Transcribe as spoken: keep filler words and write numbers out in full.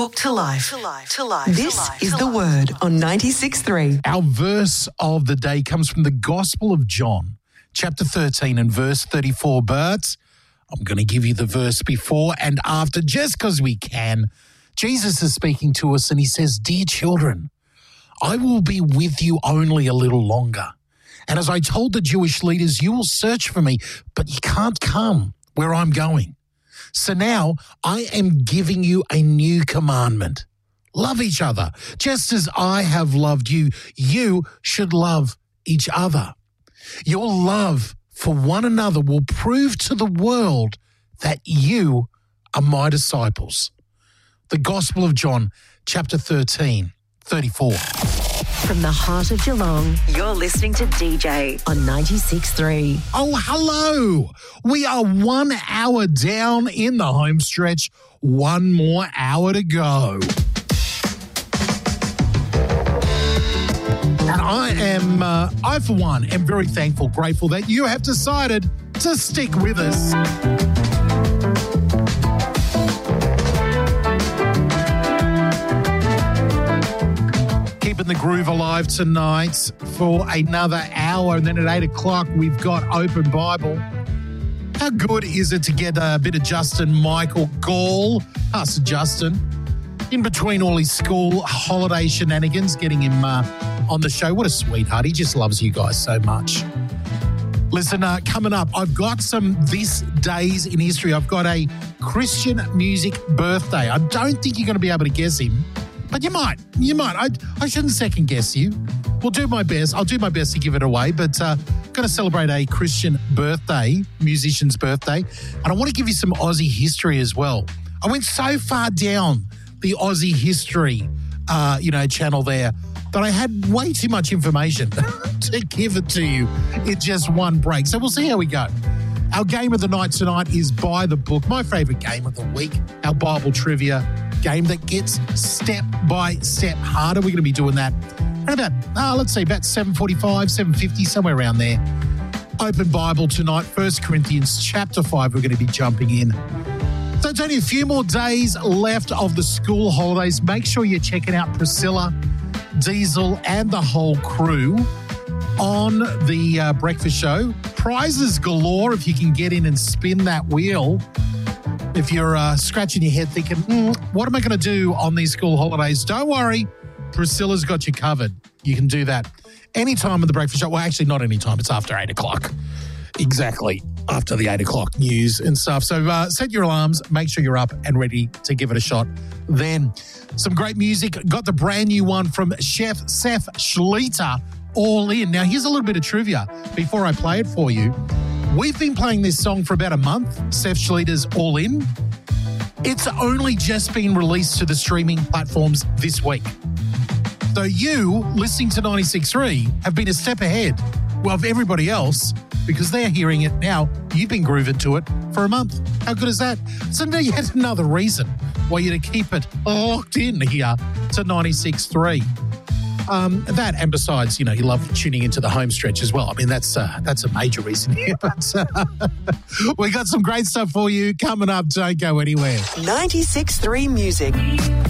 Book to life. To life. To life. This to life. is to the life. Word on ninety-six three. Our verse of the day comes from the Gospel of John, chapter thirteen and verse thirty-four. But I'm going to give you the verse before and after just because we can. Jesus is speaking to us and he says, "Dear children, I will be with you only a little longer. And as I told the Jewish leaders, you will search for me, but you can't come where I'm going. So now I am giving you a new commandment. Love each other. Just as I have loved you, you should love each other. Your love for one another will prove to the world that you are my disciples." The Gospel of John, chapter thirteen, thirty-four. From the heart of Geelong, you're listening to D J on ninety-six three. Oh, hello. We are one hour down in the home stretch. One more hour to go. And I am, uh, I for one, am very thankful, grateful that you have decided to stick with us. Keeping the groove alive tonight for another hour. And then at eight o'clock, we've got Open Bible. How good is it to get a bit of Justin Michael Gall, Pastor Justin, in between all his school holiday shenanigans, getting him uh, on the show. What a sweetheart. He just loves you guys so much. Listen, uh, coming up, I've got some this days in history. I've got a Christian music birthday. I don't think you're going to be able to guess him. But you might, you might. I I shouldn't second guess you. We'll do my best. I'll do my best to give it away. But uh, going to celebrate a Christian birthday, musician's birthday. And I want to give you some Aussie history as well. I went so far down the Aussie history, uh, you know, channel there that I had way too much information to give it to you in just one break. So we'll see how we go. Our game of the night tonight is By the Book, my favourite game of the week, our Bible trivia game that gets step by step harder. We're going to be doing that at about, uh, let's see, about seven forty-five, seven fifty, somewhere around there. Open Bible tonight, First Corinthians chapter five, we're going to be jumping in. So it's only a few more days left of the school holidays. Make sure you're checking out Priscilla, Diesel and the whole crew on the uh, breakfast show. Prizes galore if you can get in and spin that wheel. If you're uh, scratching your head thinking, mm, what am I going to do on these school holidays? Don't worry. Priscilla's got you covered. You can do that anytime of the breakfast show. Well, actually, not anytime. It's after eight o'clock. Exactly. After the eight o'clock news and stuff. So uh, set your alarms. Make sure you're up and ready to give it a shot. Then some great music. Got the brand new one from Chef Seth Schleter, All In. Now, here's a little bit of trivia before I play it for you. We've been playing this song for about a month, Seth Schleter's All In. It's only just been released to the streaming platforms this week. So you, listening to ninety-six three, have been a step ahead of everybody else because they're hearing it now. You've been grooving to it for a month. How good is that? So now yet another reason why you're to keep it locked in here to ninety-six three. Um, that and besides, you know, you love tuning into the home stretch as well. I mean, that's uh, that's a major reason here. But uh, we got some great stuff for you coming up. Don't go anywhere. ninety-six three Music.